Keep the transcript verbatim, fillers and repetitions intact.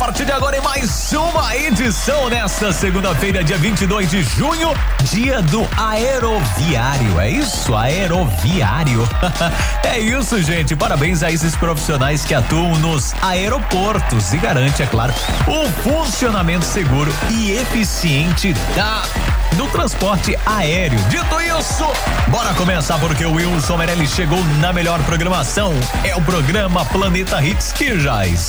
A partir de agora em mais uma edição nesta segunda-feira, dia vinte e dois de junho, dia do aeroviário. É isso, aeroviário. É isso, gente. Parabéns a esses profissionais que atuam nos aeroportos e garante, é claro, o funcionamento seguro e eficiente da do transporte aéreo. Dito isso, bora começar porque o Wilson Meirelles chegou na melhor programação. É o programa Planeta Hits que já está